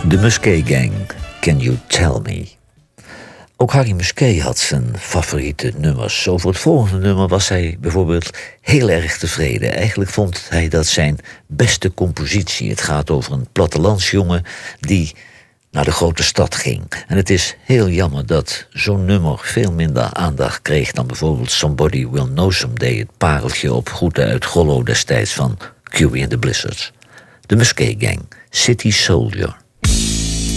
De Musquet Gang, Can You Tell Me? Ook Harry Musquet had zijn favoriete nummers. Over het volgende nummer was hij bijvoorbeeld heel erg tevreden. Eigenlijk vond hij dat zijn beste compositie. Het gaat over een plattelandsjongen die naar de grote stad ging. En het is heel jammer dat zo'n nummer veel minder aandacht kreeg dan bijvoorbeeld Somebody Will Know Someday, het pareltje op groeten uit Gollo destijds van Curie and the Blizzards. De Musquet Gang, City Soldier.